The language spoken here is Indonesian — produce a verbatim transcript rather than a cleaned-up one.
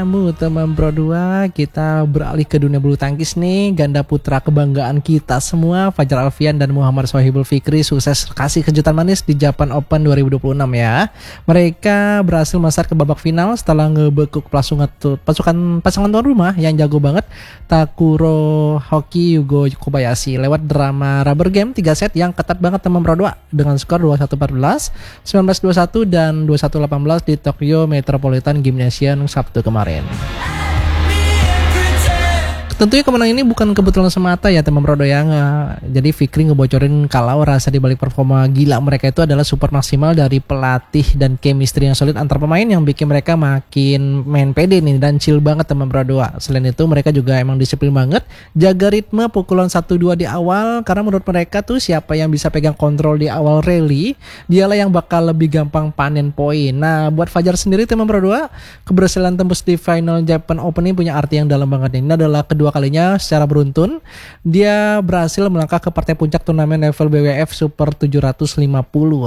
Kamu teman Pro dua, kita beralih ke dunia bulu tangkis nih. Ganda putra kebanggaan kita semua, Fajar Alfian dan Muhammad Sohibul Fikri sukses kasih kejutan manis di Japan Open dua ribu dua puluh enam ya. Mereka berhasil masuk ke babak final setelah ngebekuk pasukan pasukan pasangan tuan rumah yang jago banget, Takuro Hoki Yugo Kobayashi, lewat drama rubber game tiga set yang ketat banget teman Pro dua dengan skor dua puluh satu empat belas, sembilan belas dua puluh satu dan dua puluh satu delapan belas di Tokyo Metropolitan Gymnasium Sabtu kemarin. Tentunya kemenangan ini bukan kebetulan semata ya teman Prodo ya. Jadi Fikri ngebocorin kalau rasa dibalik performa gila mereka itu adalah super maksimal dari pelatih dan chemistry yang solid antar pemain yang bikin mereka makin main pede nih dan chill banget teman Prodo. Selain itu mereka juga emang disiplin banget, jaga ritme pukulan satu dua di awal, karena menurut mereka tuh siapa yang bisa pegang kontrol di awal rally, dialah yang bakal lebih gampang panen poin. Nah buat Fajar sendiri teman Prodo, keberhasilan tembus di final Japan Open ini punya arti yang dalam banget. Ini adalah kedua kalinya secara beruntun dia berhasil melangkah ke partai puncak turnamen level B W F Super tujuh ratus lima puluh.